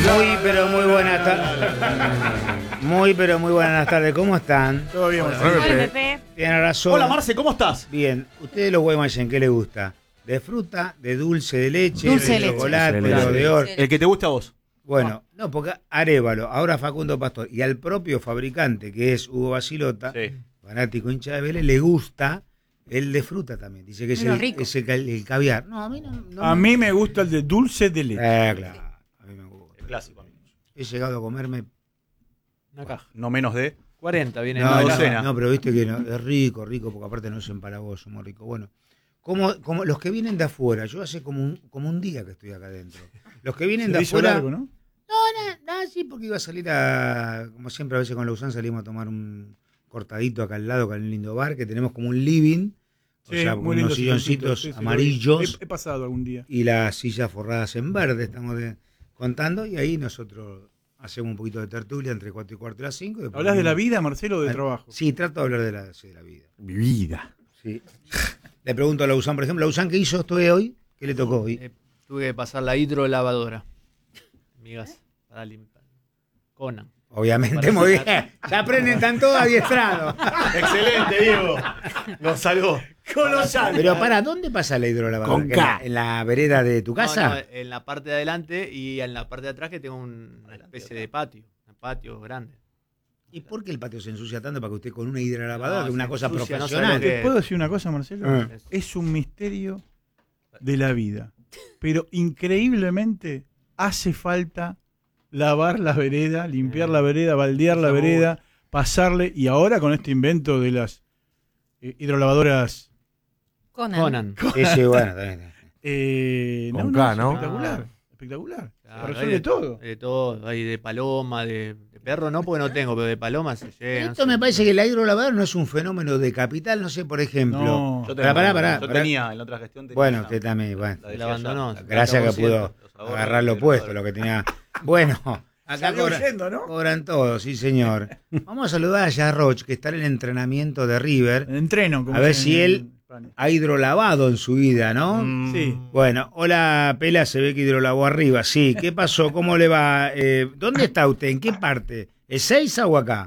pero muy buenas tardes. Pero muy buenas tardes. ¿Cómo están? Todo bien, Hola, Pepe. Tienen razón. Hola, Marce, ¿cómo estás? Bien. ¿Ustedes los Guaymallén qué les gusta? ¿De fruta, de dulce de leche, Dulce de de leche. chocolate, Dulce de leche. de oro? El que te gusta a vos. Bueno, no, porque Arévalo, ahora Facundo Pastor y al propio fabricante, que es Hugo Basilota, Sí. fanático hincha de Vélez, le gusta el de fruta también. Dice que es Pero el, rico. el caviar. No, a mí no. A mí me gusta el de dulce de leche. Claro. A mí me gusta. El clásico, amigo. He llegado a comerme. Una caja. No menos de. 40 viene No, en una la docena. no, pero viste que no, es rico, porque aparte no es empalagoso, muy rico. Bueno, como los que vienen de afuera, yo hace como un día que estoy acá adentro. Los que vienen Se de le hizo afuera. largo, ¿no? No, sí, porque iba a salir como siempre a veces con Lausanne salimos a tomar un cortadito acá al lado, con un lindo bar, que tenemos como un living, o sea, con unos silloncitos sí, amarillos He pasado algún día. y las sillas forradas en verde, estamos contando, y ahí nosotros hacemos un poquito de tertulia entre 4 y cuarto y las 5. ¿Hablas de la vida, Marcelo, o de trabajo? Sí, trato de hablar de la vida. Mi vida. Sí. Le pregunto a Lausanne, por ejemplo, Lausanne, ¿qué hizo esto de hoy? ¿Qué le tocó hoy? Tuve que pasar la hidrolavadora. Amigas, para limpiar. Conan. Obviamente, Parece muy una- bien. Ya aprenden, están todos adiestrados. Excelente, Diego. Nos salvó. Colosal. Pero para, ¿dónde pasa la hidrolavadora? Con ¿Que K. ¿En la vereda de tu casa? No, en la parte de adelante y en la parte de atrás que tengo una especie de patio. Un patio grande. ¿Y por qué el patio se ensucia tanto para que usted con una hidrolavadora, No, que es una se cosa ensucia, no profesional? sabe lo ¿Te puedo decir una cosa, Marcelo? Ah. Es un misterio de la vida. Pero increíblemente hace falta lavar la vereda, limpiar la vereda, baldear la Sabor. vereda, pasarle. Y ahora con este invento de las hidrolavadoras. Conan. Ese, bueno, también. Con K, ¿no? Espectacular, espectacular. Claro, Resuelve hay de- todo. De todo. Hay de paloma, de perro no, porque no tengo, pero de paloma se llena. Esto me parece que la hidrolavadora no es un fenómeno de capital, no sé, por ejemplo. No. Yo Pará. Yo tenía en la otra gestión. tenía Bueno, una- usted también, bueno. la de La abandonó. Yaya. Gracias que pudo Los ahorros agarrar lo del puesto, hidrolavadora. lo que tenía. Bueno, acá Salió huyendo, ¿no? cobran todo, sí señor. Vamos a saludar a Jarroch, que está en el entrenamiento de River. Entreno. como A ver dicen si en él España. ha hidrolavado en su vida, ¿no? Sí. Bueno, hola Pela, se ve que hidrolavó arriba, sí. ¿Qué pasó? ¿Cómo le va? ¿Dónde está usted? ¿En qué parte? ¿Es Seiza o acá?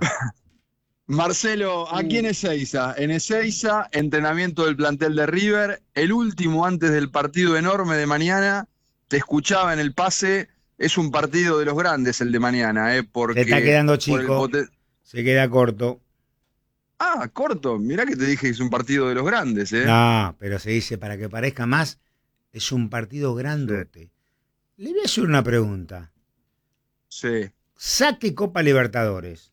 Marcelo, aquí en Ezeiza. En Ezeiza, entrenamiento del plantel de River. El último antes del partido enorme de mañana. Te escuchaba en el pase. Es un partido de los grandes el de mañana, porque Se está quedando por el chico, se queda corto. Ah, corto. Mirá que te dije que es un partido de los grandes, No, pero se dice, para que parezca más, es un partido grandote. Le voy a hacer una pregunta. Sí. Saque Copa Libertadores.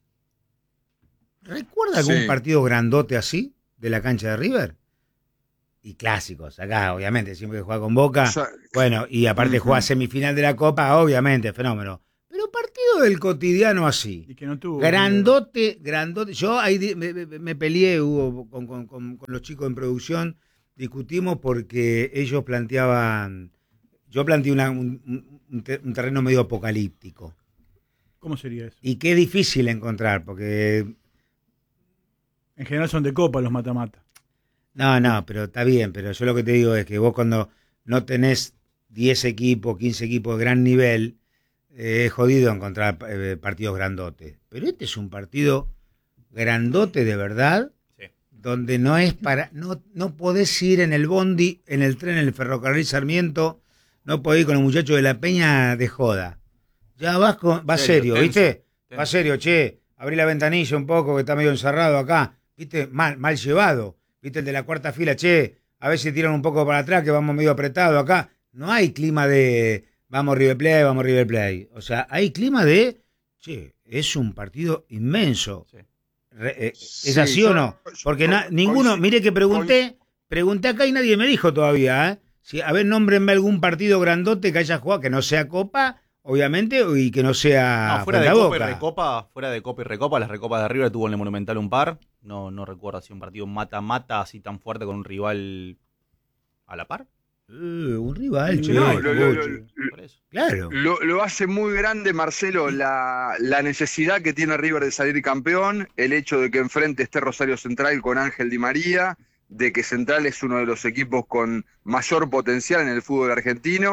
¿Recuerda algún Sí. partido grandote así de la cancha de River? Y clásicos, acá obviamente, siempre que juega con Boca. Sa- Bueno, y aparte Ujú. juega semifinal de la Copa, obviamente, fenómeno. Pero partido del cotidiano así. Y que no tuvo. Grandote. Yo ahí me peleé, Hugo, con los chicos en producción, discutimos porque ellos planteaban, yo planteé un terreno medio apocalíptico. ¿Cómo sería eso? Y qué difícil encontrar, porque En general son de copa los mata-mata. no, pero está bien, pero yo lo que te digo es que vos cuando no tenés 10 equipos, 15 equipos de gran nivel, es jodido encontrar partidos grandotes. Pero este es un partido grandote de verdad, Sí. donde no es para, no podés ir en el bondi, en el tren, en el ferrocarril Sarmiento, no podés ir con los muchachos de la Peña de joda. Ya vas serio, tenso, ¿viste? tenso. Va serio, che, abrí la ventanilla un poco que está medio encerrado acá, ¿viste? Mal llevado, ¿viste? El de la cuarta fila, che, a ver si tiran un poco para atrás que vamos medio apretados acá. No hay clima de vamos River Plate. O sea, hay clima de, che, es un partido inmenso. Sí. ¿Es Sí, así o no? Porque ninguno, mire que pregunté acá y nadie me dijo todavía, ¿eh? Si, a ver, nómbrenme algún partido grandote que haya jugado, que no sea Copa, obviamente, y que no sea No, fuera de Fuenta Copa y Boca. Recopa, las Recopas de River tuvo en el Monumental un par. No recuerdo así un partido mata-mata así tan fuerte con un rival a la par. Un rival, che. No, Por eso. Claro. Lo hace muy grande, Marcelo, la necesidad que tiene River de salir campeón, el hecho de que enfrente esté Rosario Central con Ángel Di María, de que Central es uno de los equipos con mayor potencial en el fútbol argentino,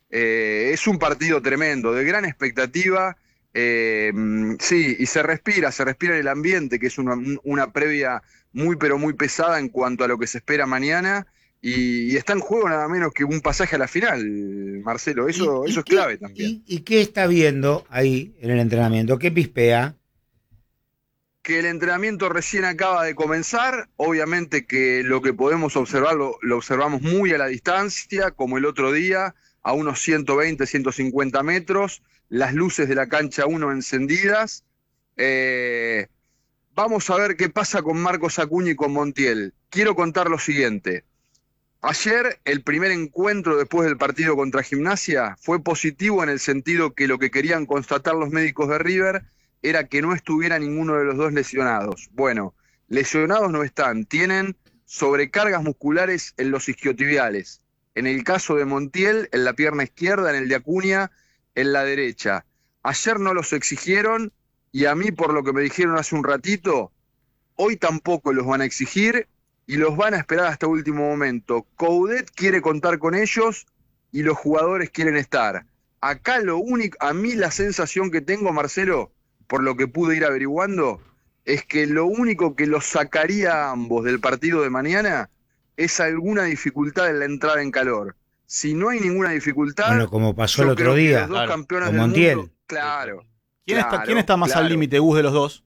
Es un partido tremendo, de gran expectativa. Sí, y se respira en el ambiente, que es una previa muy pero muy pesada en cuanto a lo que se espera mañana, y está en juego nada menos que un pasaje a la final, Marcelo, eso es clave también. ¿Y qué está viendo ahí en el entrenamiento? ¿Qué pispea? Que el entrenamiento recién acaba de comenzar, obviamente que lo que podemos observar lo observamos muy a la distancia, como el otro día, a unos 120, 150 metros, las luces de la cancha 1 encendidas. Vamos a ver qué pasa con Marcos Acuña y con Montiel. Quiero contar lo siguiente. Ayer, el primer encuentro después del partido contra Gimnasia fue positivo en el sentido que lo que querían constatar los médicos de River era que no estuviera ninguno de los dos lesionados. Bueno, lesionados no están, tienen sobrecargas musculares en los isquiotibiales. En el caso de Montiel, en la pierna izquierda, en el de Acuña, en la derecha. Ayer no los exigieron y a mí, por lo que me dijeron hace un ratito, hoy tampoco los van a exigir y los van a esperar hasta último momento. Coudet quiere contar con ellos y los jugadores quieren estar. Acá lo único, a mí la sensación que tengo, Marcelo, por lo que pude ir averiguando, es que lo único que los sacaría a ambos del partido de mañana es alguna dificultad en la entrada en calor. Si no hay ninguna dificultad, Bueno, como pasó el yo otro creo que día los dos Claro, campeones con del Montiel. mundo, claro. ¿Quién está más al límite, Gus, de los dos?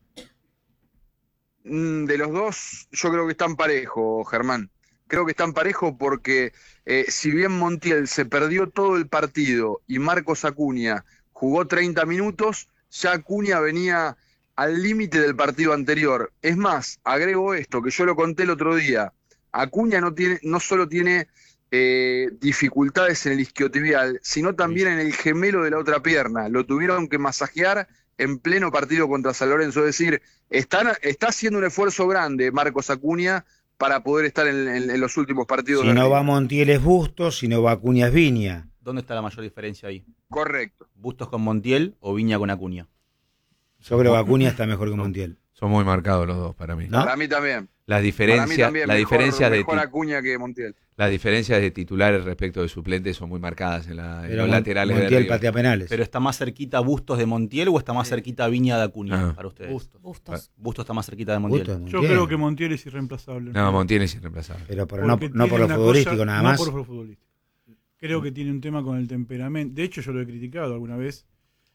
De los dos, yo creo que están parejos, Germán. Creo que están parejos porque si bien Montiel se perdió todo el partido y Marcos Acuña jugó 30 minutos, ya Acuña venía al límite del partido anterior. Es más, agrego esto, que yo lo conté el otro día. Acuña no solo tiene dificultades en el isquiotibial, sino también en el gemelo de la otra pierna. Lo tuvieron que masajear en pleno partido contra San Lorenzo. Es decir, está haciendo un esfuerzo grande Marcos Acuña para poder estar en los últimos partidos. Si de no River. va Montiel es Bustos, si no va Acuña es Viña. ¿Dónde está la mayor diferencia ahí? Correcto. ¿Bustos con Montiel o Viña con Acuña? Yo creo que Acuña está mejor que Montiel. Son muy marcados los dos para mí. ¿No? Para mí también. Las Para mí diferencias, también. Mejor de Acuña que Montiel. las diferencias de titulares respecto de suplentes son muy marcadas en Pero los laterales de Montiel River. patea penales. ¿Pero está más cerquita Bustos de Montiel o está más cerquita Viña de Acuña Ah. para ustedes? Bustos. Bustos está más cerquita de Montiel. Bustos, Yo Montiel. creo que Montiel es irreemplazable. No, Montiel es irreemplazable. Pero Porque no tiene por lo una futbolístico cosa- nada no más. por lo futbolístico. Creo que tiene un tema con el temperamento. De hecho, yo lo he criticado alguna vez.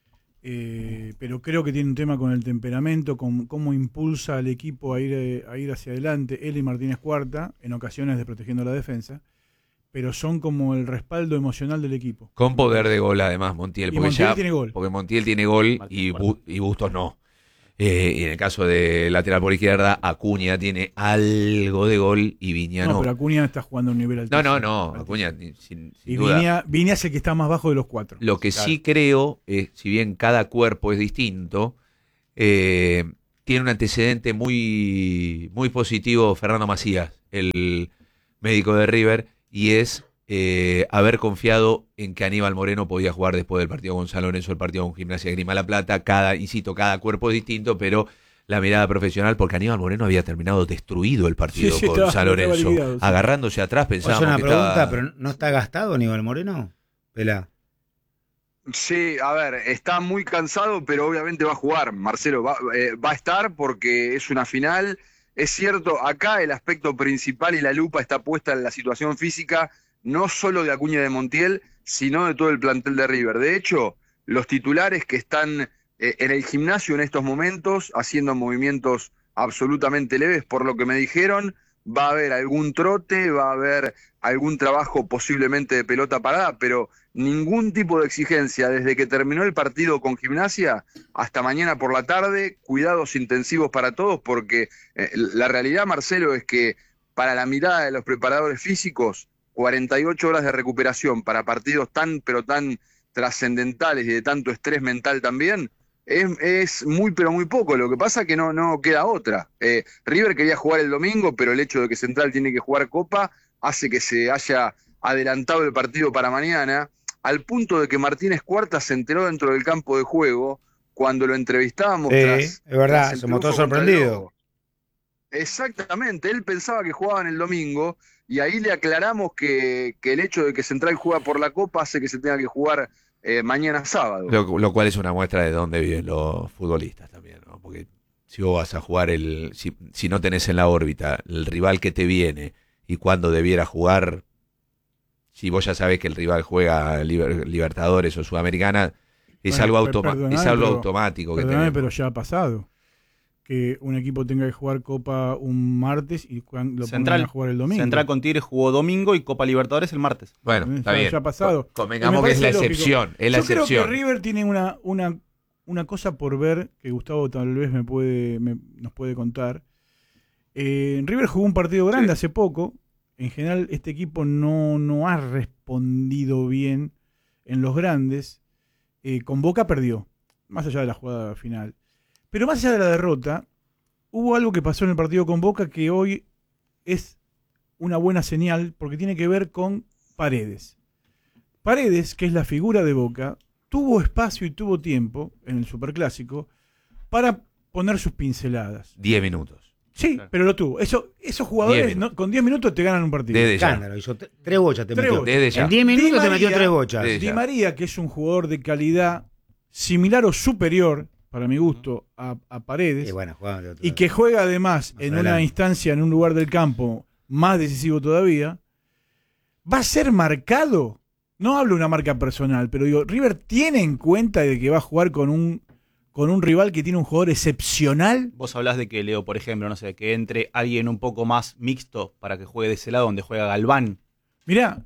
Pero creo que tiene un tema con el temperamento, con cómo impulsa al equipo a ir hacia adelante. Él y Martínez Cuarta, en ocasiones desprotegiendo la defensa, pero son como el respaldo emocional del equipo. Con poder de gol además Montiel. Y Porque Montiel ya- tiene gol. Porque Montiel tiene gol y Bustos no. Y en el caso de lateral por izquierda, Acuña tiene algo de gol y Viña no. Pero Acuña está jugando a un nivel altísimo. No. Acuña sin Y duda. Viña es el que está más bajo de los cuatro. Lo que sí creo, si bien cada cuerpo es distinto, tiene un antecedente muy, muy positivo Fernando Macías, el médico de River, y es haber confiado en que Aníbal Moreno podía jugar después del partido con San Lorenzo, el partido con Gimnasia de Grima La Plata. Cada cuerpo es distinto, pero la mirada profesional, porque Aníbal Moreno había terminado destruido el partido Sí, con estaba San Lorenzo, liquidado, sí. agarrándose atrás, Oye, pensábamos una que pregunta, estaba... pero ¿no está gastado Aníbal Moreno? Pelá. Sí, a ver, está muy cansado, pero obviamente va a jugar, Marcelo, va a estar porque es una final. Es cierto, acá el aspecto principal y la lupa está puesta en la situación física, no solo de Acuña y de Montiel, sino de todo el plantel de River. De hecho, los titulares que están en el gimnasio en estos momentos, haciendo movimientos absolutamente leves, por lo que me dijeron, va a haber algún trote, va a haber algún trabajo posiblemente de pelota parada, pero ningún tipo de exigencia desde que terminó el partido con Gimnasia hasta mañana por la tarde, cuidados intensivos para todos, porque la realidad, Marcelo, es que para la mirada de los preparadores físicos, 48 horas de recuperación para partidos tan, pero tan trascendentales y de tanto estrés mental también, es muy, pero muy poco. Lo que pasa es que no queda otra. River quería jugar el domingo, pero el hecho de que Central tiene que jugar Copa hace que se haya adelantado el partido para mañana, al punto de que Martínez Cuarta se enteró dentro del campo de juego cuando lo entrevistábamos. Es verdad, se mostró sorprendido. Exactamente, él pensaba que jugaban el domingo y ahí le aclaramos que el hecho de que Central juega por la Copa hace que se tenga que jugar mañana sábado. Lo cual es una muestra de dónde viven los futbolistas también, ¿no? Porque si vos vas a jugar si no tenés en la órbita el rival que te viene y cuando debiera jugar, si vos ya sabés que el rival juega Libertadores o Sudamericana, es Bueno, algo, perdoname, es algo pero- automático que Perdóname, tenemos. pero ya ha pasado. Que un equipo tenga que jugar Copa un martes y lo pongan Central. a jugar el domingo. Central con Tigres jugó domingo y Copa Libertadores el martes. Bueno, está Ya- bien. ya ha pasado. Convengamos Me que es la parece lógico. excepción. Es la Yo creo excepción. que River tiene una cosa por ver que Gustavo tal vez nos puede contar. River jugó un partido grande hace poco. En general, este equipo no ha respondido bien en los grandes. Con Boca perdió, más allá de la jugada final. Pero más allá de la derrota, hubo algo que pasó en el partido con Boca que hoy es una buena señal porque tiene que ver con Paredes. Paredes, que es la figura de Boca, tuvo espacio y tuvo tiempo en el Superclásico para poner sus pinceladas. 10 minutos. Sí, Claro. pero lo tuvo. Esos 10 jugadores minutos. con 10 minutos te ganan un partido. Desde ya. Escándalo, hizo 3 bochas te Tres metió. bochas. Desde ya. En 10 minutos Di te metió María- 3 bochas. Desde Di ya. María, que es un jugador de calidad similar o superior, para mi gusto, a Paredes, Y bueno, jugaba de otro y lado. que juega además Más en una adelante. instancia, en un lugar del campo más decisivo todavía, va a ser marcado. No hablo de una marca personal, pero digo, River tiene en cuenta de que va a jugar con un rival que tiene un jugador excepcional. Vos hablás de que Leo, por ejemplo, no sé, que entre alguien un poco más mixto para que juegue de ese lado donde juega Galván. Mirá,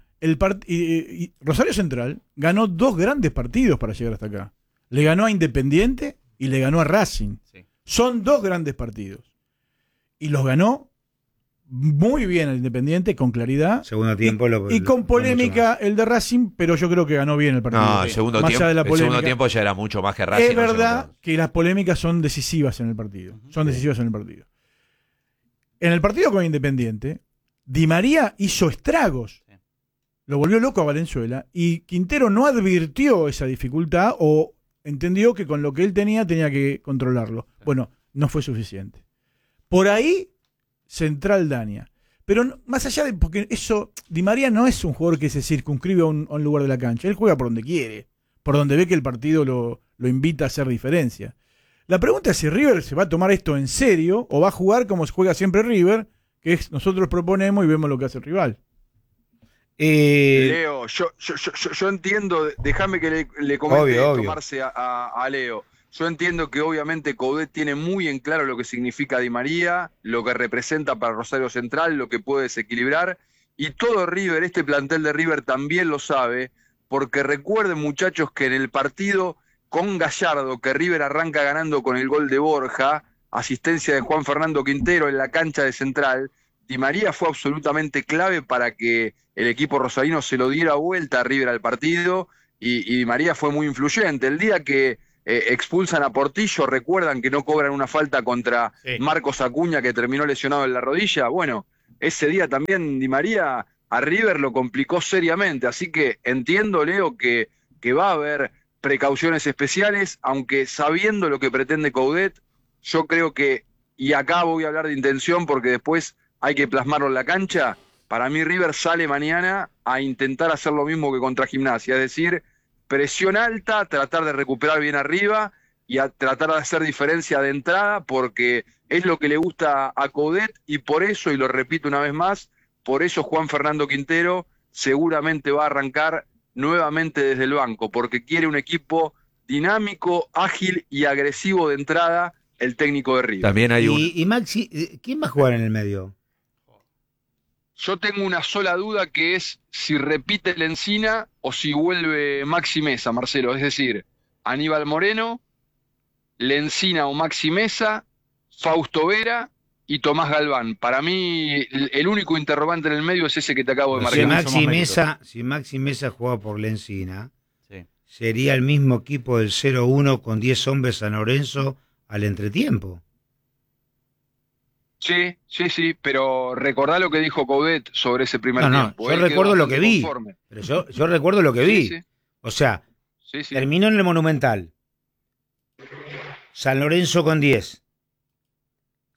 y Rosario Central ganó 2 grandes partidos para llegar hasta acá. Le ganó a Independiente y le ganó a Racing. Sí. Son 2 grandes partidos. Y los ganó muy bien al Independiente, con claridad. Segundo tiempo Y con mucho polémica el de Racing, pero yo creo que ganó bien el partido. No, el segundo, Más tiempo, allá de la el segundo polémica. tiempo ya era mucho más que Racing. Es no sé verdad cómo- que las polémicas son decisivas en el partido. Son decisivas en el partido. En el partido con Independiente, Di María hizo estragos. Sí. Lo volvió loco a Valenzuela y Quintero no advirtió esa dificultad o entendió que con lo que él tenía que controlarlo. Bueno, no fue suficiente. Por ahí, Central daña. Pero más allá de, porque eso, Di María no es un jugador que se circunscribe a un lugar de la cancha. Él juega por donde quiere, por donde ve que el partido lo invita a hacer diferencia. La pregunta es si River se va a tomar esto en serio o va a jugar como se juega siempre River, que es nosotros proponemos y vemos lo que hace el rival. Leo, yo entiendo, déjame que le comente Obvio, obvio. tomarse a Leo. Yo entiendo que obviamente Coudet tiene muy en claro lo que significa Di María, lo que representa para Rosario Central, lo que puede desequilibrar, y todo River, este plantel de River también lo sabe, porque recuerden muchachos que en el partido con Gallardo, que River arranca ganando con el gol de Borja, asistencia de Juan Fernando Quintero en la cancha de Central, Di María fue absolutamente clave para que el equipo rosarino se lo diera vuelta a River al partido, y Di María fue muy influyente. El día que expulsan a Portillo, recuerdan que no cobran una falta contra Marcos Acuña, que terminó lesionado en la rodilla. Bueno, ese día también Di María a River lo complicó seriamente, así que entiendo, Leo, que va a haber precauciones especiales, aunque sabiendo lo que pretende Coudet, yo creo que, y acá voy a hablar de intención porque después hay que plasmarlo en la cancha, para mí River sale mañana a intentar hacer lo mismo que contra Gimnasia, es decir, presión alta, tratar de recuperar bien arriba y a tratar de hacer diferencia de entrada, porque es lo que le gusta a Coudet, y por eso, y lo repito una vez más, por eso Juan Fernando Quintero seguramente va a arrancar nuevamente desde el banco, porque quiere un equipo dinámico, ágil y agresivo de entrada, el técnico de River. También hay un... Y Maxi, ¿quién va a jugar en el medio? Yo tengo una sola duda, que es si repite Lencina o si vuelve Maxi Mesa, Marcelo. Es decir, Aníbal Moreno, Lencina o Maxi Mesa, Fausto Vera y Tomás Galván. Para mí, el único interrogante en el medio es ese que te acabo de Pero Si marcar. Maxi Mesa juega por Lencina, Sí. sería el mismo equipo del 0-1 con 10 hombres San Lorenzo al entretiempo. Sí, pero recordá lo que dijo Coudet sobre ese primer No, tiempo. yo Él quedó recuerdo lo bastante que vi. conforme. Pero yo recuerdo lo que vi. Sí, O sea, sí. terminó en el Monumental. San Lorenzo con 10.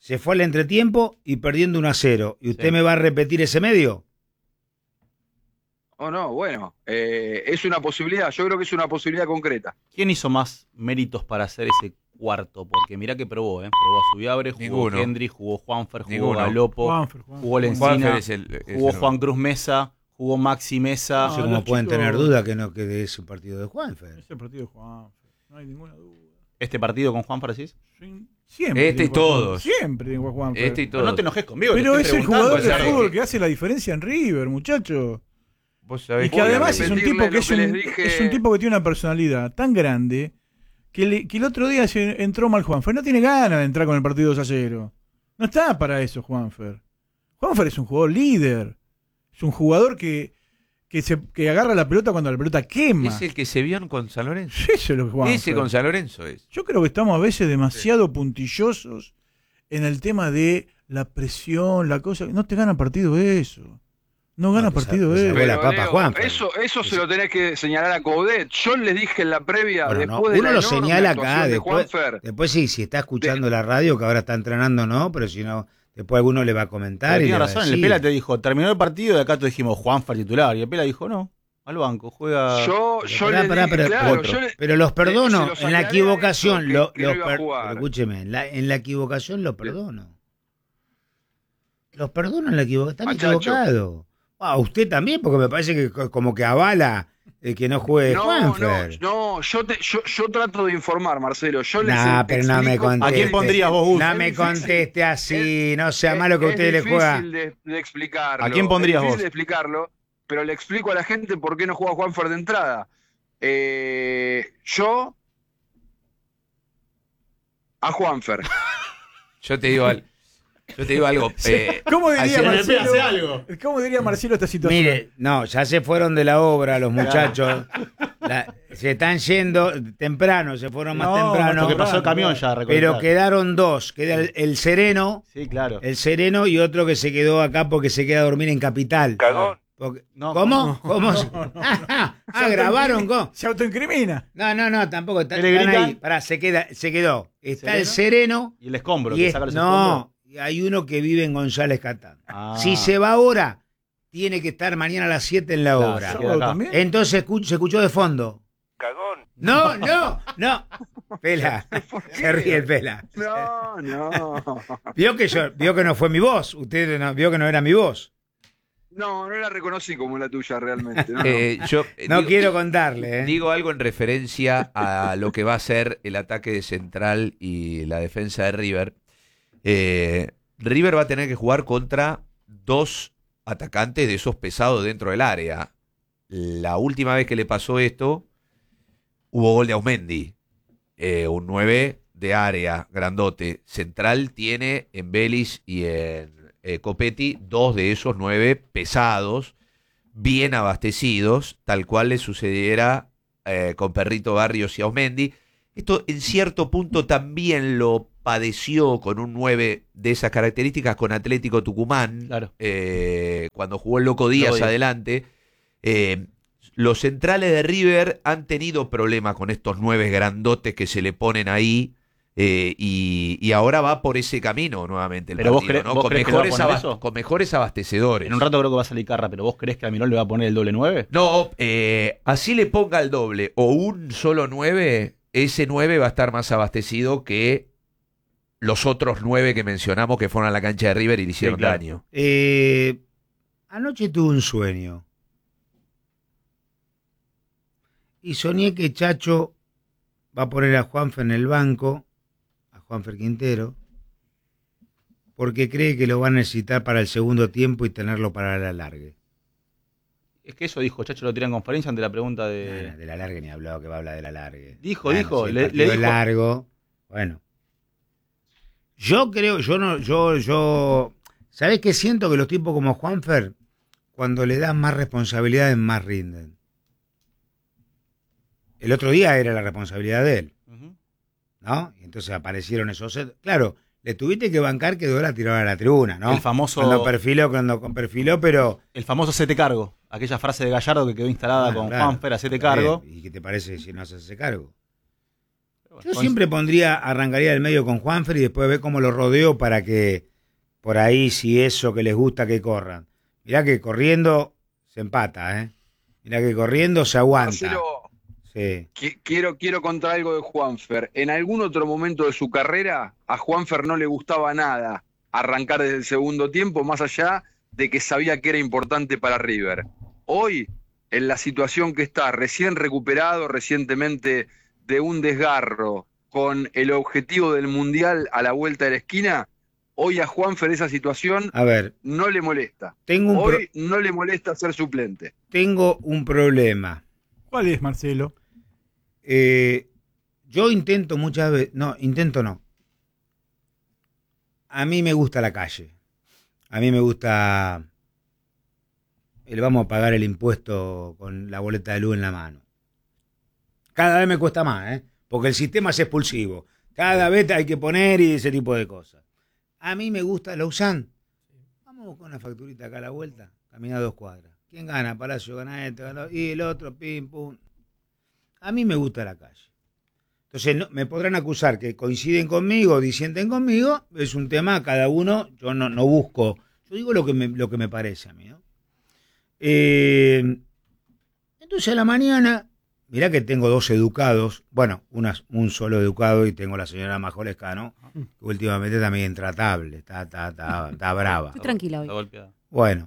se fue al entretiempo y perdiendo 1-0. ¿Y usted Sí. me va a repetir ese medio? Oh, no, bueno, es una posibilidad, yo creo que es una posibilidad concreta. ¿Quién hizo más méritos para hacer ese cuarto? Porque mirá que probó, ¿eh? Probó a Subiabre, jugó Ninguno. Hendry, jugó Juanfer, jugó Ninguno. Galopo, Juanfer. jugó Lencina, Juanfer es el jugó Juan Cruz Mesa, jugó Maxi Mesa. No sé No, cómo los pueden chicos- tener duda que no quede ese partido de Juanfer. Ese partido de Juanfer, no hay ninguna duda. ¿Este partido con Juanfer decís? Sí, siempre. Este y tiene que jugar todos. Juanfer, Siempre tiene que jugar Juanfer. Este y Pero todo. no te enojes conmigo. te Pero estoy es el preguntando, jugador de o sea, fútbol que hace la diferencia en River, muchacho. Vos sabés Y que además es un repetirle tipo que lo es que les un, dije. es un tipo que tiene una personalidad tan grande que el otro día se entró mal Juanfer. No tiene ganas de entrar con el partido 2-0. No está para eso Juanfer. Juanfer es un jugador líder. Es un jugador que agarra la pelota cuando la pelota quema. Es el que se vio con San Lorenzo. Eso es lo que Juanfer. Ese con San Lorenzo es. Yo creo que estamos a veces demasiado puntillosos en el tema de la presión, la cosa. No te gana partido eso. No gana que partido que eso. sacó la Pero, papa Leo, Juanfer. eso se lo tenés que señalar a Coudet. Yo les dije en la previa, Bueno, no, después de uno la lo enorme señala acá, actuación de después, Juanfer, después sí, si está escuchando la radio, que ahora está entrenando, no, pero si no, después alguno le va a comentar. Pero Y tiene le va a razón, el decir. Pela te dijo, terminó el partido y acá te dijimos Juanfer titular. Y el Pela dijo, no, al banco, juega. yo Pará, les pará, dije, pero- claro, otro. yo le- Pero los perdono, se los en la señalé a equivocación, eso, que no iba a jugar. pero escúcheme, en la equivocación lo perdono. Los perdono en la equivocación, están Machacho. equivocados. Ah, usted también, porque me parece que como que avala que no juegue Juanfer. no, yo trato de informar, Marcelo. Yo les Nah, pero no me explico- conteste. ¿A quién pondrías vos, Gus? No Es me difícil. conteste así, no sea malo que Es usted le juega. difícil de explicarlo. ¿A quién pondrías es difícil vos? de explicarlo, pero le explico a la gente por qué no juega Juanfer de entrada. Yo a Juanfer. Yo te digo, algo. ¿Cómo diría Hace Marcelo? algo. ¿Cómo diría Marcelo esta situación? Mire, no, ya se fueron de la obra los muchachos. Se están yendo temprano, se fueron más No, temprano. Porque pasó el camión ya, Pero recolectar. quedaron dos. Queda el Sereno, Sí, claro. el Sereno y otro que se quedó acá porque se queda a dormir en Capital. Cagón. No, ¿Cómo? ¿Cómo? Grabaron con. Se autoincrimina. No, tampoco. ¿Qué le Están gritan? ahí. Pará, se quedó. Está ¿Sereno? el Sereno Y el escombro, y que es- saca los escombros. no, y hay uno que vive en González Catán. Ah. Si se va ahora, tiene que estar mañana a las 7 en la Claro, obra. se queda acá. ¿También? Entonces se escuchó de fondo. Cagón. No. Pela. Se ríe el Pela. No. Vio que no fue mi voz. Usted vio que no era mi voz. No la reconocí como la tuya realmente. No. Yo No digo, quiero contarle. ¿eh? digo algo en referencia a lo que va a ser el ataque de Central y la defensa de River. River va a tener que jugar contra dos atacantes de esos pesados dentro del área. La última vez que le pasó esto, hubo gol de Aumendi. Un 9 de área, grandote. Central tiene en Vélez y en Copetti dos de esos 9 pesados, bien abastecidos, tal cual le sucediera con Perrito Barrios y Aumendi. Esto en cierto punto también lo padeció con un 9 de esas características con Atlético Tucumán, Claro. cuando jugó el Loco Díaz Loco Díaz. adelante. Los centrales de River han tenido problemas con estos 9 grandotes que se le ponen ahí. Y ahora va por ese camino nuevamente el Pero vos partido, cre- ¿no? vos Con creés que le va a mejores, poner eso. con mejores abastecedores. En un rato creo que va a salir Carra, pero ¿vos creés que Almirón le va a poner el doble 9? No, así le ponga el doble o un solo 9, ese 9 va a estar más abastecido que los otros 9 que mencionamos que fueron a la cancha de River y le hicieron claro. daño. Anoche tuve un sueño. Y soñé que Chacho va a poner a Juanfer en el banco, a Juanfer Quintero, porque cree que lo va a necesitar para el segundo tiempo y tenerlo para el alargue. Es que eso dijo Chacho, lo tiró en conferencia ante la pregunta de... Del alargue ni hablado, que va a hablar del alargue. Dijo, si le el partido es dijo. largo. Bueno. Yo creo, ¿sabés qué siento? Que los tipos como Juanfer, cuando le dan más responsabilidades, más rinden. El otro día era la responsabilidad de él, Ujú. ¿no? Y entonces aparecieron esos... Claro, le tuviste que bancar que Dora tiró a la tribuna, ¿no? El famoso... Cuando perfiló, pero... El famoso hacete cargo. Aquella frase de Gallardo que quedó instalada Bueno, con claro, Juanfer, hacete cargo. ¿Y qué te parece si no haces ese cargo? Yo siempre arrancaría del medio con Juanfer y después ver cómo lo rodeo para que por ahí, si eso que les gusta, que corran. Mirá que corriendo se empata, ¿eh? Mirá que corriendo se aguanta. Marcelo, Sí. quiero contar algo de Juanfer. En algún otro momento de su carrera, a Juanfer no le gustaba nada arrancar desde el segundo tiempo, más allá de que sabía que era importante para River. Hoy, en la situación que está, recién recuperado recientemente de un desgarro, con el objetivo del Mundial a la vuelta de la esquina, hoy a Juanfer esa situación A ver, no le molesta. tengo No le molesta ser suplente. un problema. ¿Cuál es, Marcelo? Yo intento muchas veces, no. A mí me gusta la calle. A mí me gusta vamos a pagar el impuesto con la boleta de luz en la mano. Cada vez me cuesta más, ¿eh? Porque el sistema es expulsivo. Cada vez hay que poner y ese tipo de cosas. A mí me gusta Lausanne. Vamos con una facturita acá a la vuelta, camina 2 cuadras. ¿Quién gana? Palacio gana este, gana... y el otro, pim, pum. A mí me gusta la calle. Entonces me podrán acusar que coinciden conmigo, disienten conmigo, es un tema, cada uno, yo no busco, yo digo lo que me parece a mí, ¿no? Entonces a la mañana, mirá que tengo 2 educados, bueno, un solo educado y tengo la señora Majolescano, que últimamente también intratable, está brava. Estoy tranquila hoy. Está golpeada. Bueno,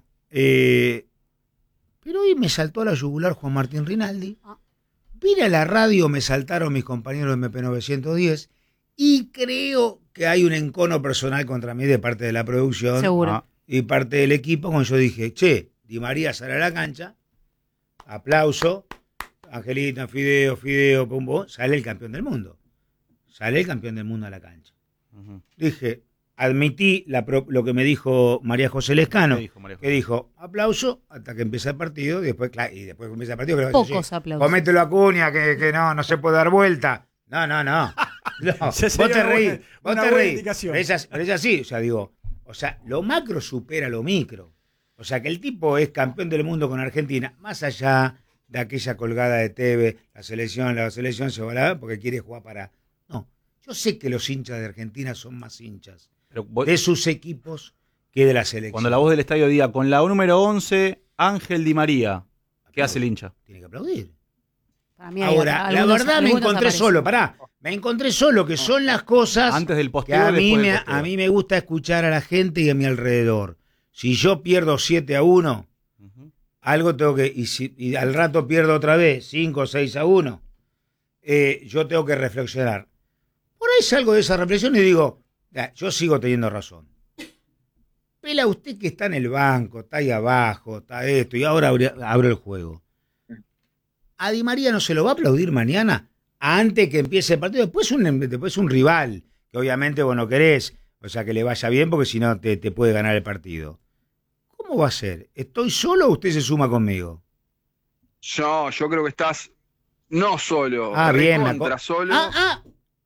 pero hoy me saltó a la yugular Juan Martín Rinaldi. Vine a la radio, me saltaron mis compañeros de MP910 y creo que hay un encono personal contra mí de parte de la producción. Seguro. Y parte del equipo, cuando yo dije, che, Di María sale a la cancha, aplauso, Angelita, Fideo, pum, pum, sale el campeón del mundo. Sale el campeón del mundo a la cancha. Ujú. Dije, admití lo que me dijo María José Lescano, ¿Qué dijo María José? que dijo, aplauso hasta que empieza el partido, y después que empieza el partido, Pocos aplausos. comételo a Cunha, que no se puede dar vuelta. No. No, Ya vos sería te reís, una vos te buena reís. indicación. Pero es así, o sea, lo macro supera lo micro. O sea, que el tipo es campeón del mundo con Argentina, más allá de aquella colgada de TV, la selección se va a la porque quiere jugar para... No, yo sé que los hinchas de Argentina son más hinchas Pero vos- de sus equipos que de la selección. cuando la voz del estadio diga con la número 11, Ángel Di María, ¿qué hace el hincha? Tiene que aplaudir. Para mí hay Ahora, la algunos- verdad me algunos encontré aparecen. solo, me encontré solo, que son las cosas Antes del que posteo a o mí, después del posteo. a mí me gusta escuchar a la gente y a mi alrededor. Si yo pierdo 7-1, Ujú. algo tengo que... Y al rato pierdo otra vez 5-6-1, yo tengo que reflexionar. Por ahí salgo de esa reflexión y digo, yo sigo teniendo razón. Pela usted que está en el banco, está ahí abajo, está esto, y ahora abro el juego. A Di María no se lo va a aplaudir mañana, antes que empiece el partido, después un rival, que obviamente vos no querés, o sea, que le vaya bien, porque si no te puede ganar el partido. ¿Cómo va a ser? ¿Estoy solo o usted se suma conmigo? Yo creo que estás no solo, Bien. recontra solo. Ah,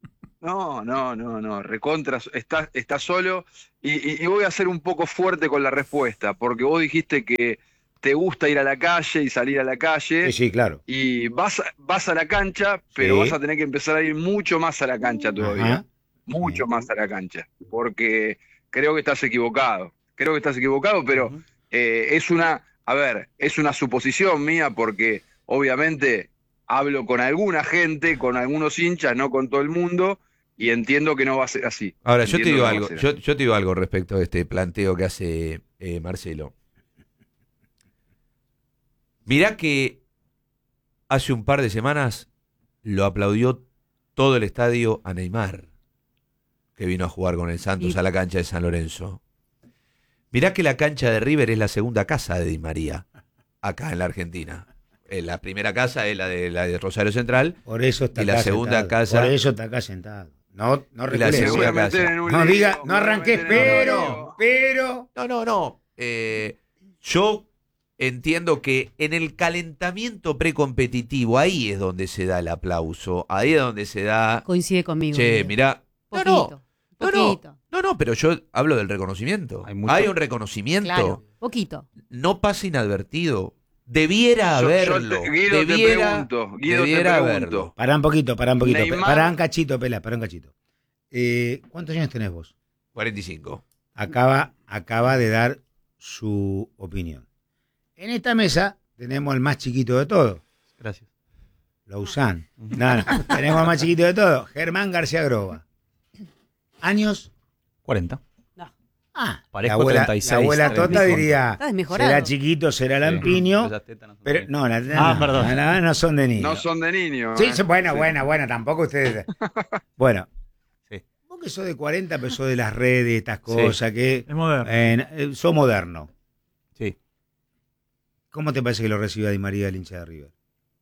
No, recontra, estás solo y voy a ser un poco fuerte con la respuesta, porque vos dijiste que te gusta ir a la calle y salir a la calle, sí, claro. y vas a la cancha, pero Sí. vas a tener que empezar a ir mucho más a la cancha todavía, Ajá. mucho más a la cancha, porque creo que estás equivocado, pero Ujú. es una suposición mía, porque obviamente hablo con alguna gente, con algunos hinchas, no con todo el mundo, y entiendo que no va a ser así. Ahora, yo te Entiendo digo que no va algo, a ser así. yo te digo algo respecto a este planteo que hace Marcelo. Mirá que hace un par de semanas lo aplaudió todo el estadio a Neymar, que vino a jugar con el Santos Y- a la cancha de San Lorenzo. Mirá que la cancha de River es la segunda casa de Di María, acá en la Argentina. La primera casa es la de Rosario Central. Por eso está Y la acá segunda sentado. casa- Por eso está acá sentado. No Y la recuerdes. Me voy segunda a meter casa. en un No lío, diga, me no voy a arranques, meter en un lío. pero. No. Yo entiendo que en el calentamiento precompetitivo, ahí es donde se da el aplauso, ahí es donde se da... Coincide conmigo. Che, mirá... Poquito. Poquito. No, pero yo hablo del reconocimiento. Hay mucho- Hay un reconocimiento. Claro, poquito. No pasa inadvertido Debiera haberlo. Guido, debiera te haberlo. pregunto. Pará un poquito. Neymar- Pará un cachito, Pela, pará un cachito. ¿Cuántos años tenés vos? 45. Acaba de dar su opinión. En esta mesa tenemos el más chiquito de todos, Gracias. Lausanne. No, tenemos al más chiquito de todos, Germán García Groba. ¿Años? 40. Parezco la 36. abuela Tota 35. diría, Está desmejorado. será chiquito, será lampiño, Esas tetas no son pero de- no, perdón. no son de niños. No son de niños. Sí, bueno, tampoco ustedes. Bueno, Sí. vos que sos de 40, pero sos de las redes, estas cosas, que Es moderno. sos moderno. Sí. ¿Cómo te parece que lo reciba Di María el hincha de River?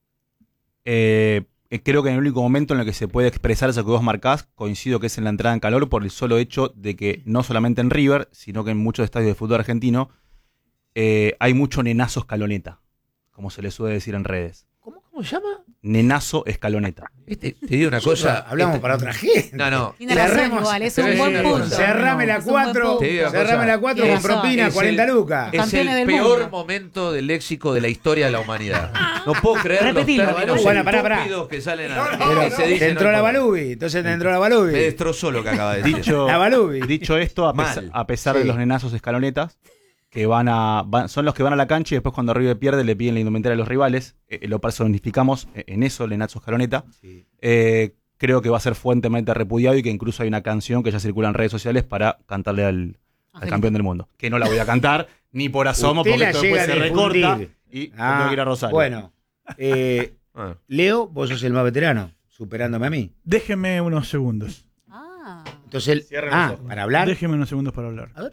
Creo que en el único momento en el que se puede expresar eso que vos marcás, coincido que es en la entrada en calor por el solo hecho de que no solamente en River, sino que en muchos estadios de fútbol argentino hay mucho nenazo escaloneta, como se le suele decir en redes. ¿Cómo se llama? Nenazo escaloneta. Te digo una cosa. Hablamos para otra gente. No. Tiene razón Cerremos. igual, es un buen punto. Cerrame la Es un buen 4, punto. Te digo una cerrame cosa. la 4 Tiene con razón. propina, Es 40 el- lucas. Es Campeones el del peor mundo. momento del léxico de la historia de la humanidad. No puedo creer los Repetilo, términos Bueno, pará. estúpidos que salen Pero que se dicen te entró hoy la por hoy. Balubi, entonces te entró la Balubi. Me destrozó lo que acaba de decir. Dicho, La Balubi. dicho esto, Mal. a pesar Sí. de los nenazos escalonetas, que son los que van a la cancha y después cuando River pierde le piden la indumentaria a los rivales, lo personificamos en eso, el nenazo escaloneta. Sí. Creo que va a ser fuertemente repudiado y que incluso hay una canción que ya circula en redes sociales para cantarle al campeón del mundo. Que no la voy a cantar ni por asomo Usted porque la esto después se llega a recorta difundir. y tengo que ir a Rosario. Bueno, Ah. Leo, vos sos el más veterano, superándome a mí. Déjeme unos segundos. Ah, Entonces, Cierra los ojos. para hablar. Déjeme unos segundos para hablar. A ver.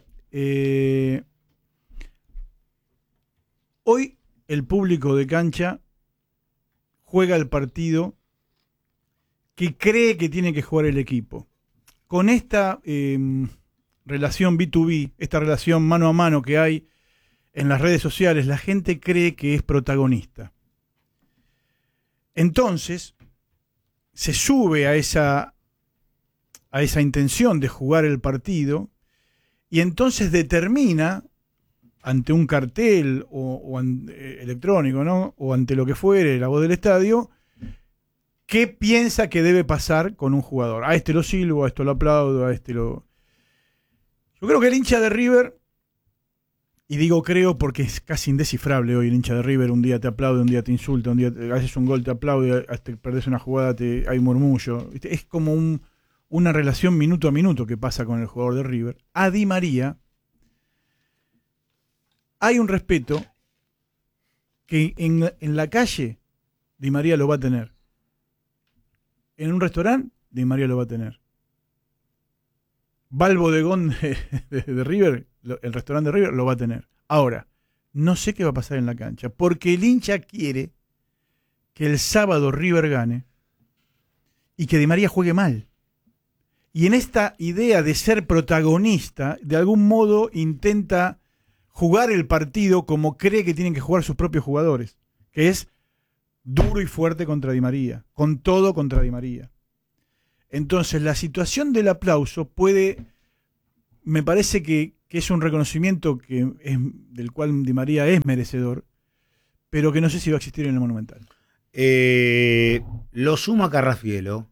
Hoy el público de cancha juega el partido que cree que tiene que jugar el equipo. Con esta relación B2B, esta relación mano a mano que hay en las redes sociales, la gente cree que es protagonista. Entonces, se sube a esa intención de jugar el partido y entonces determina ante un cartel electrónico, ¿no? O ante lo que fuere, la voz del estadio, qué piensa que debe pasar con un jugador. A este lo silbo, a esto lo aplaudo, a este lo... Yo creo que el hincha de River, y digo creo porque es casi indescifrable hoy el hincha de River, un día te aplaude, un día te insulta, un día haces un gol, te aplaude, hasta que perdés una jugada, hay murmullo. ¿Viste? Es como una relación minuto a minuto que pasa con el jugador de River. A Di María hay un respeto que en la calle Di María lo va a tener. En un restaurante, Di María lo va a tener. Va al bodegón de River, el restaurante de River lo va a tener. Ahora, no sé qué va a pasar en la cancha, porque el hincha quiere que el sábado River gane y que Di María juegue mal. Y en esta idea de ser protagonista, de algún modo intenta jugar el partido como cree que tienen que jugar sus propios jugadores, que es duro y fuerte contra Di María, con todo contra Di María. Entonces la situación del aplauso me parece que es un reconocimiento del cual Di María es merecedor, pero que no sé si va a existir en el Monumental. Lo sumo a Carrafielo.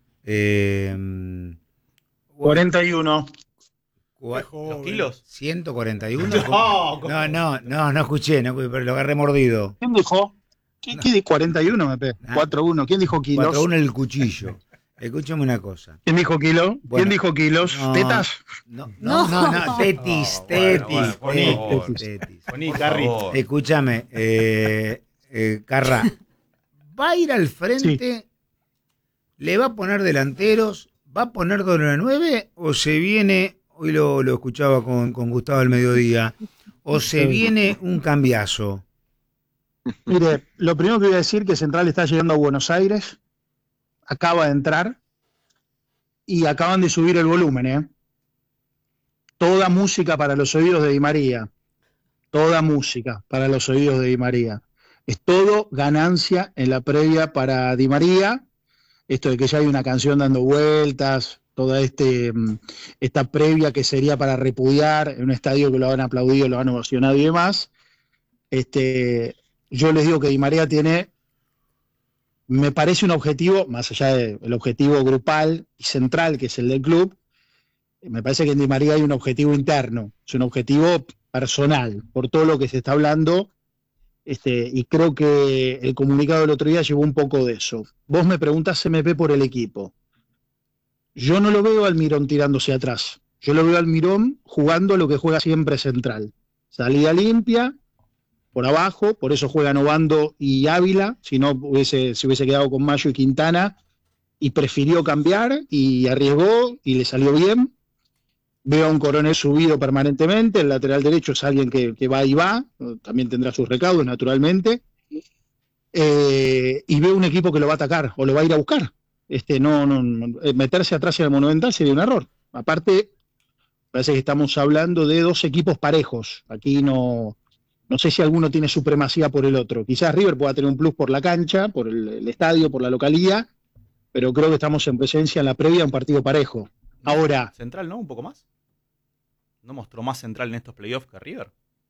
41. ¿Los kilos? 141. No, No escuché, pero lo agarré mordido. ¿Quién dijo? ¿Quién dijo 41, MP? 4-1. ¿Quién dijo kilos? 4-1 el cuchillo. Escúchame una cosa. ¿Quién dijo kilo? Bueno, ¿Quién dijo kilos? no. ¿Tetas? No, No. tetis. Poní, Carri. Escúchame, Carra, ¿va a ir al frente? ¿Le va a poner delanteros? ¿Va a poner doble 9? ¿O se viene, hoy lo escuchaba con Gustavo al mediodía, o se viene un cambiazo? Mire, lo primero que voy a decir que Central está llegando a Buenos Aires, acaba de entrar y acaban de subir el volumen, ¿eh? Toda música para los oídos de Di María. Toda música para los oídos de Di María. Es todo ganancia en la previa para Di María. Esto de que ya hay una canción dando vueltas, toda esta previa que sería para repudiar en un estadio que lo han aplaudido, lo han ovacionado y demás. yo les digo que Di María tiene, me parece un objetivo, más allá del objetivo grupal y central, que es el del club, me parece que en Di María hay un objetivo interno, es un objetivo personal, por todo lo que se está hablando, y creo que el comunicado del otro día llevó un poco de eso. Vos me preguntás, MP, por el equipo. Yo no lo veo a Almirón tirándose atrás, yo lo veo a Almirón jugando lo que juega siempre central, salida limpia, por abajo, por eso juegan Obando y Ávila, si no se hubiese quedado con Mayo y Quintana, y prefirió cambiar y arriesgó y le salió bien. Veo a un Coronel subido permanentemente, el lateral derecho es alguien que va y va, también tendrá sus recaudos naturalmente, y veo un equipo que lo va a atacar o lo va a ir a buscar. Meterse atrás en el Monumental sería un error. Aparte, parece que estamos hablando de dos equipos parejos, aquí no sé si alguno tiene supremacía por el otro. Quizás River pueda tener un plus por la cancha, por el estadio, por la localía, pero creo que estamos en presencia en la previa de un partido parejo. Ahora, Central, ¿no? Un poco más. ¿No mostró más Central en estos playoffs que River?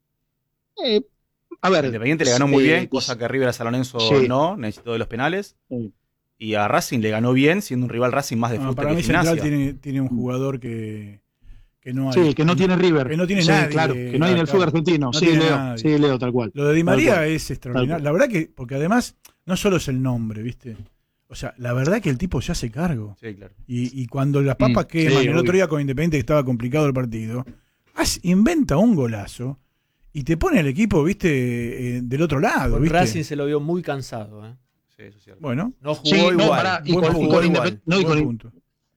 a ver. Independiente le ganó muy bien, cosa que River a San Lorenzo sí. no, necesitó de los penales. Sí. Y a Racing le ganó bien, siendo un rival Racing más de fruta Para que mí Gimnasia. Central tiene un jugador que no hay. Sí, que no tiene River. Que no tiene sí, nadie. claro, que no hay en el fútbol argentino. No sí, tiene Leo, nadie. sí, Leo, tal cual. Lo de Di Tal María cual. es extraordinario. La verdad que, porque además, no solo es el nombre, ¿viste? O sea, la verdad que el tipo se hace cargo. Sí, claro. Y cuando las papas queman, sí, el obvio. otro día con Independiente que estaba complicado el partido, inventa un golazo y te pone el equipo, ¿viste? Del otro lado, Con ¿viste? Racing se lo vio muy cansado. Sí, eso es cierto. Bueno, No jugó Sí, no, igual. pará, y Buen con jugó igual. Independ- no, y buen con- punto.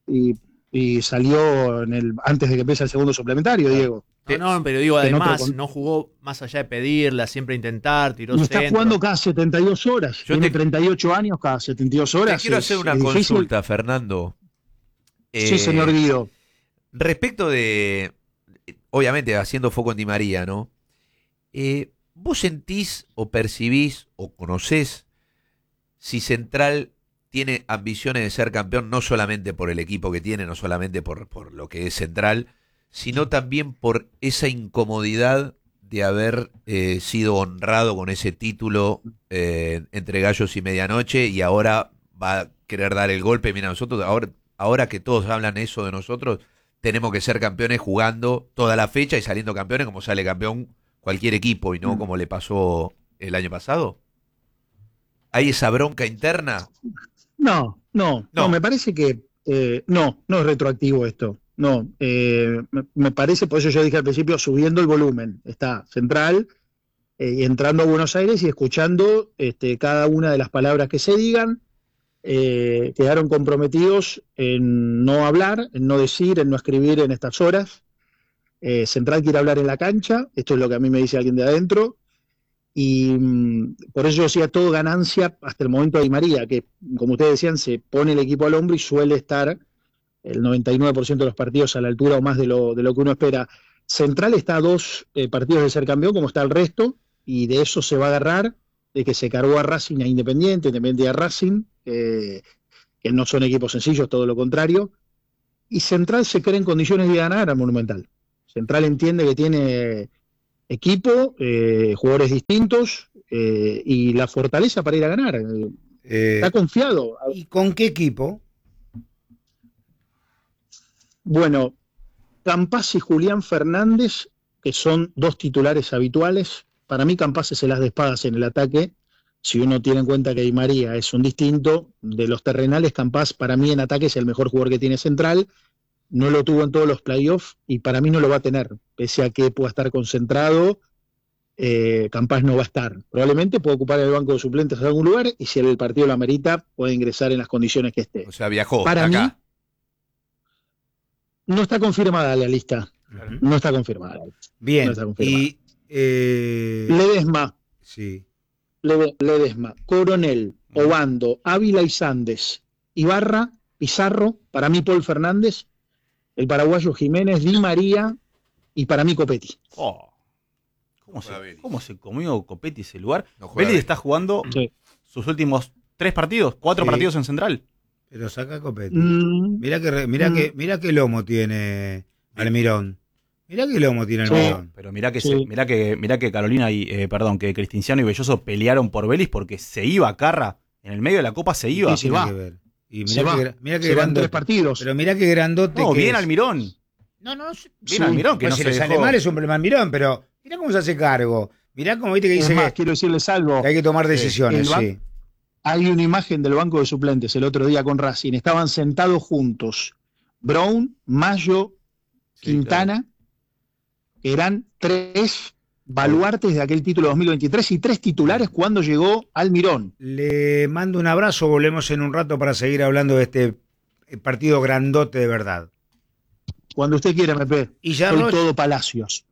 y salió antes de que empiece el segundo suplementario, Diego. No, pero digo, Que no además, te con- no jugó más allá de pedirla, siempre intentar, tiró Y está centro. jugando cada 72 horas. Yo Tiene te- 38 años, cada 72 horas. Te quiero hacer una es difícil. consulta, Fernando. Sí, señor Guido. Respecto de, obviamente, haciendo foco en Di María, ¿no? ¿Vos sentís o percibís o conocés si Central tiene ambiciones de ser campeón, no solamente por el equipo que tiene, no solamente por lo que es Central, sino también por esa incomodidad de haber sido honrado con ese título entre Gallos y Medianoche, y ahora va a querer dar el golpe? Mira, nosotros ahora que todos hablan eso de nosotros, tenemos que ser campeones jugando toda la fecha y saliendo campeones como sale campeón cualquier equipo, y no como le pasó el año pasado. ¿Hay esa bronca interna? No, me parece que no es retroactivo esto. No, me parece, por eso yo dije al principio, subiendo el volumen. Está Central y entrando a Buenos Aires y escuchando cada una de las palabras que se digan. Quedaron comprometidos en no hablar, en no decir, en no escribir en estas horas. Central quiere hablar en la cancha, esto es lo que a mí me dice alguien de adentro, y por eso yo decía todo ganancia hasta el momento de Di María, que como ustedes decían, se pone el equipo al hombro y suele estar el 99% de los partidos a la altura o más de lo que uno espera. Central está a 2 partidos de ser campeón, como está el resto, y de eso se va a agarrar, de que se cargó a Racing, a Independiente a Racing, que no son equipos sencillos, todo lo contrario, y Central se cree en condiciones de ganar al Monumental. Central entiende que tiene equipo, jugadores distintos, y la fortaleza para ir a ganar. Está confiado. ¿Y con qué equipo? Bueno, Campás y Julián Fernández, que son 2 titulares habituales. Para mí Campás es el as de espadas en el ataque. Si uno tiene en cuenta que Di María es un distinto, de los terrenales, Campás para mí en ataque es el mejor jugador que tiene Central. No lo tuvo en todos los playoffs y para mí no lo va a tener. Pese a que pueda estar concentrado, Campás no va a estar. Probablemente pueda ocupar el banco de suplentes en algún lugar y si el partido lo amerita, puede ingresar en las condiciones que esté. O sea, viajó Para acá. mí, no está confirmada la lista. No está confirmada. Bien. No está confirmada. Y Ledesma, sí. Ledesma, Coronel, Obando, Ávila y Sandes, Ibarra, Pizarro, para mí Paul Fernández, el paraguayo Jiménez, Di María y para mí Copetti. Oh. ¿Cómo se comió Copetti ese lugar? No juega Vélez bien. está jugando Sí. sus últimos 3 partidos, 4 Sí. partidos en Central. Pero saca Copetti. Mm, Mirá que lomo tiene Almirón. Mirá que lomo tiene el Sí. Almirón. Pero mirá que, Sí. mirá que Carolina y, que Cristinciano y Belloso pelearon por Vélez porque se iba Carra. En el medio de la Copa se iba. Sí, se va. Que ver. Y Se va. mirá que Se van 3 grandote. partidos. Pero mirá que grandote No, que bien es. Almirón. No, Bien Sí. Almirón, que Pues no si se le sale dejó. mal es un problema Almirón, pero mirá cómo se hace cargo. Mirá cómo viste que Es dice más, que quiero decirles algo. hay que tomar decisiones, El ban- sí. Hay una imagen del banco de suplentes el otro día con Racing. Estaban sentados juntos. Brown, Mayo, Sí, Quintana, que eran 3 baluartes de aquel título 2023 y 3 titulares cuando llegó Almirón. Le mando un abrazo, volvemos en un rato para seguir hablando de este partido grandote de verdad. Cuando usted quiera, MP. Y ya Soy Roch, todo Palacios.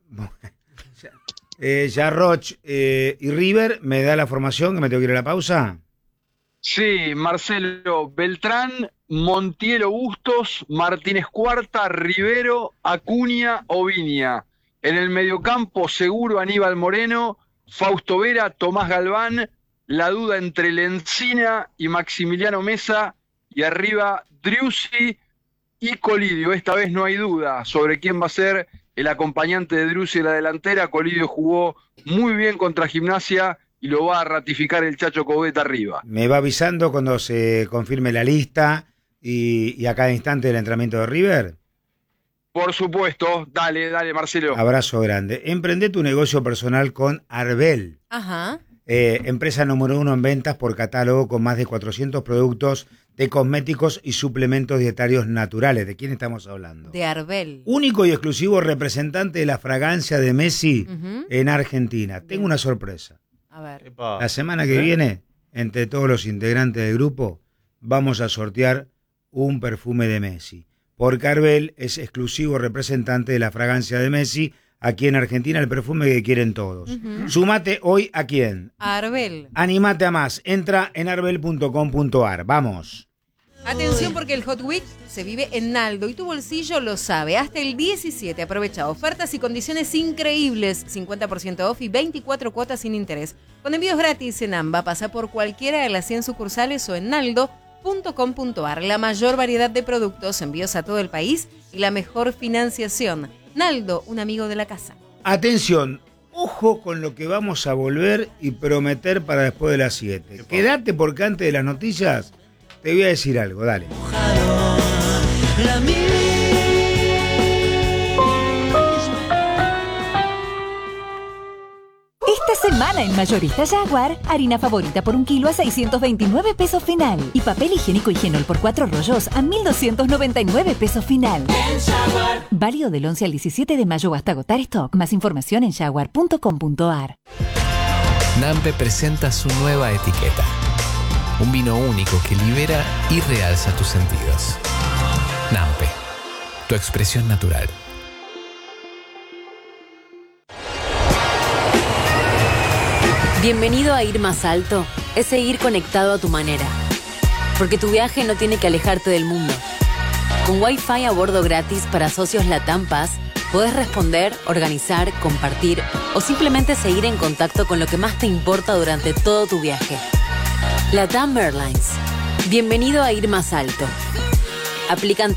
ya Roch y River, ¿me da la formación que me tengo que ir a la pausa? Sí, Marcelo, Beltrán, Montielo Bustos, Martínez Cuarta, Rivero, Acuña, Oviña. En el mediocampo, seguro Aníbal Moreno, Fausto Vera, Tomás Galván, la duda entre Lencina y Maximiliano Mesa, y arriba Driussi y Colidio. Esta vez no hay duda sobre quién va a ser el acompañante de Driussi en la delantera. Colidio jugó muy bien contra Gimnasia y lo va a ratificar el Chacho Coudet arriba. Me va avisando cuando se confirme la lista y a cada instante del entrenamiento de River. Por supuesto, dale, Marcelo. Abrazo grande. Emprende tu negocio personal con Arbel. Ajá. Empresa número 1 en ventas por catálogo con más de 400 productos de cosméticos y suplementos dietarios naturales. ¿De quién estamos hablando? De Arbel. Único y exclusivo representante de la fragancia de Messi Ujú. en Argentina. Tengo una sorpresa. A ver. Epa. La semana que viene, entre todos los integrantes del grupo, vamos a sortear un perfume de Messi. Porque Arbel es exclusivo representante de la fragancia de Messi aquí en Argentina, el perfume que quieren todos. Ujú. Sumate hoy a quién. Arbel. Animate a más. Entra en arbel.com.ar. Vamos. Atención porque el Hot Week se vive en Naldo y tu bolsillo lo sabe. Hasta el 17 aprovecha ofertas y condiciones increíbles. 50% off y 24 cuotas sin interés. Con envíos gratis en AMBA. Pasa por cualquiera de las 100 sucursales o en naldo.com.ar. La mayor variedad de productos, envíos a todo el país y la mejor financiación. Naldo, un amigo de la casa. Atención. Ojo con lo que vamos a volver y prometer para después de las 7. Quédate porque antes de las noticias te voy a decir algo. Dale. Esta semana en Mayorista Jaguar, harina favorita por 1 kilo a 629 pesos final. Y papel higiénico Higienol por 4 rollos a 1.299 pesos final. Válido del 11 al 17 de mayo hasta agotar stock. Más información en jaguar.com.ar. Nampe presenta su nueva etiqueta. Un vino único que libera y realza tus sentidos. Nampe, tu expresión natural. Bienvenido a Ir Más Alto, es seguir conectado a tu manera. Porque tu viaje no tiene que alejarte del mundo. Con Wi-Fi a bordo gratis para socios Latam Pass, podés responder, organizar, compartir o simplemente seguir en contacto con lo que más te importa durante todo tu viaje. Latam Airlines. Bienvenido a Ir Más Alto. Aplican